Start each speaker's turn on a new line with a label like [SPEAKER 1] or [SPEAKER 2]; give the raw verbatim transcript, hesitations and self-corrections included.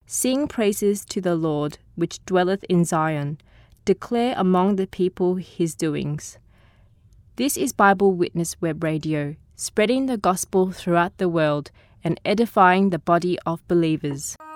[SPEAKER 1] Sing praises to the Lord, which dwelleth in Zion. Declare among the people his doings. This is Bible Witness Web Radio, spreading the gospel throughout the world and edifying the body of believers.